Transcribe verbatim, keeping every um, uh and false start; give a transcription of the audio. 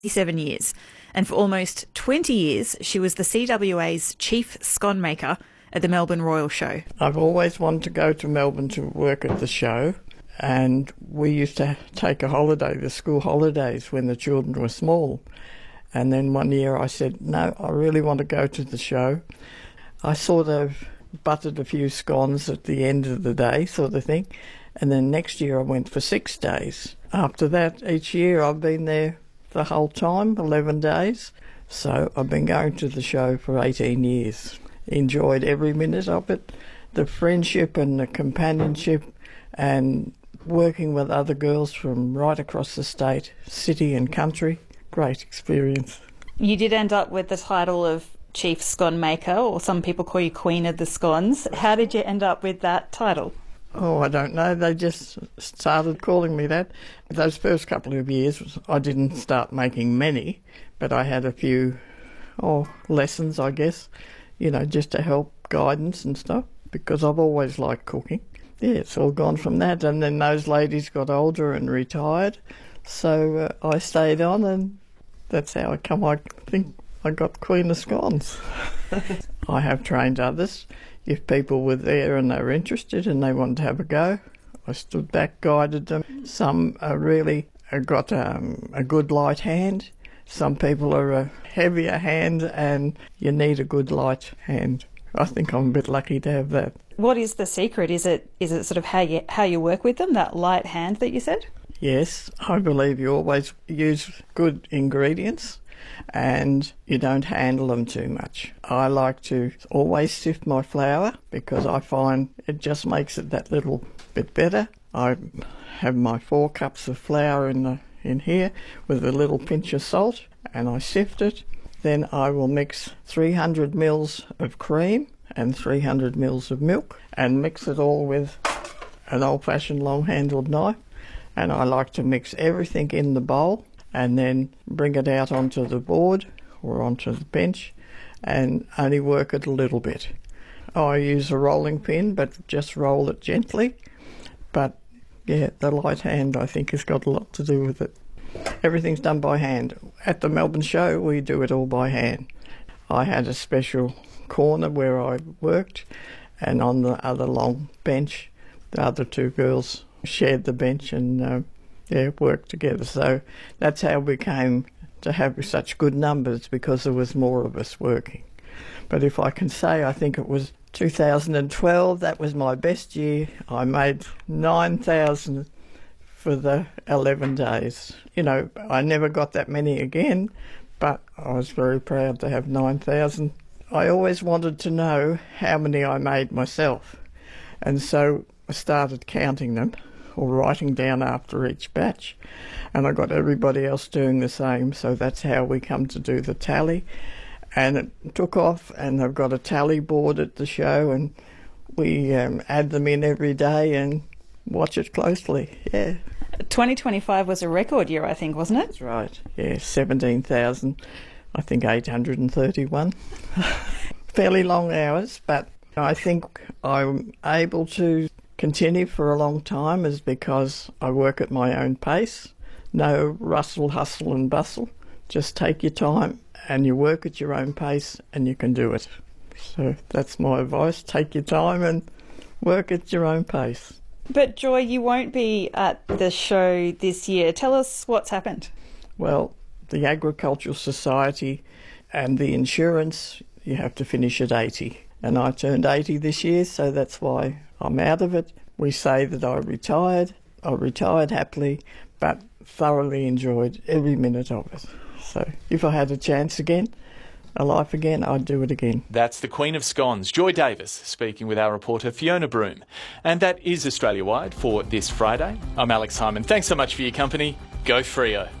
seven years. And for almost twenty years, she was the C W A's chief scone maker at the Melbourne Royal Show. I've always wanted to go to Melbourne to work at the show, and we used to take a holiday, the school holidays, when the children were small. And then one year I said, no, I really want to go to the show. I sort of buttered a few scones at the end of the day, sort of thing. And then next year I went for six days. After that, each year I've been there the whole time, eleven days. So I've been going to the show for eighteen years. Enjoyed every minute of it. The friendship and the companionship and working with other girls from right across the state, city and country. Great experience. You did end up with the title of Chief Scone Maker, or some people call you Queen of the Scones. How did you end up with that title? Oh, I don't know. They just started calling me that. Those first couple of years, I didn't start making many, but I had a few oh, lessons, I guess, you know, just to help guidance and stuff, because I've always liked cooking. Yeah, it's all gone from that. And then those ladies got older and retired, so uh, I stayed on, and that's how I come, I think I got Queen of Scones. I have trained others. If people were there and they were interested and they wanted to have a go, I stood back, guided them. Some are really uh, got um, a good light hand. Some people are a heavier hand, and you need a good light hand. I think I'm a bit lucky to have that. What is the secret? Is it is it sort of how you how you work with them, that light hand that you said? Yes, I believe you always use good ingredients and you don't handle them too much. I like to always sift my flour because I find it just makes it that little bit better. I have my four cups of flour in the, in here with a little pinch of salt, and I sift it. Then I will mix three hundred mils of cream and three hundred mils of milk and mix it all with an old-fashioned long-handled knife. And I like to mix everything in the bowl and then bring it out onto the board or onto the bench and only work it a little bit. I use a rolling pin, but just roll it gently. But yeah, the light hand I think has got a lot to do with it. Everything's done by hand. At the Melbourne show we do it all by hand. I had a special corner where I worked, and on the other long bench the other two girls shared the bench and uh, yeah, worked together. So that's how we came to have such good numbers, because there was more of us working. But if I can say, I think it was two thousand twelve, that was my best year. I made nine thousand for the eleven days. You know, I never got that many again, but I was very proud to have nine thousand. I always wanted to know how many I made myself, and so I started counting them or writing down after each batch, and I got everybody else doing the same, so that's how we come to do the tally. And it took off, and I've got a tally board at the show, and we um, add them in every day and watch it closely. Yeah. twenty twenty-five was a record year, I think, wasn't it? That's right. Yeah, seventeen thousand, I think eight hundred thirty-one. Fairly long hours, but I think I'm able to continue for a long time is because I work at my own pace. No rustle, hustle and bustle. Just take your time and you work at your own pace and you can do it. So that's my advice. Take your time and work at your own pace. But Joy, you won't be at the show this year. Tell us what's happened. Well, the Agricultural Society and the insurance, you have to finish at eighty. And I turned eighty this year, so that's why I'm out of it. We say that I retired. I retired happily, but thoroughly enjoyed every minute of it. So if I had a chance again, a life again, I'd do it again. That's the Queen of Scones, Joy Davis, speaking with our reporter Fiona Broome. And that is Australia-wide for this Friday. I'm Alex Hyman. Thanks so much for your company. Go Freo.